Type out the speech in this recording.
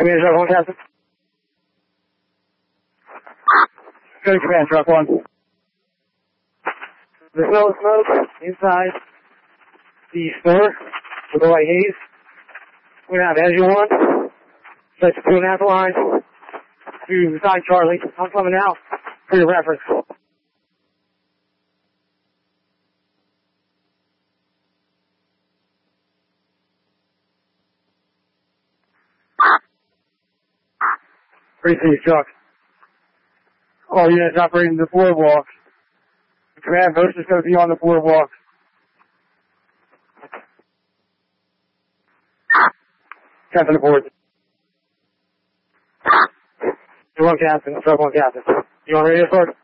Command Truck 1, Captain. Go to Command Truck 1. There's no smoke inside the store with the white haze. We're going to have engine 1. Set to 2.5 line to side Charlie. I'm coming out for your reference. Precinct truck. All units operating the boardwalk. The command post is going to be on the boardwalk. Captain aboard. Truck 1 Captain. Truck 1 Captain. You on radio, sir?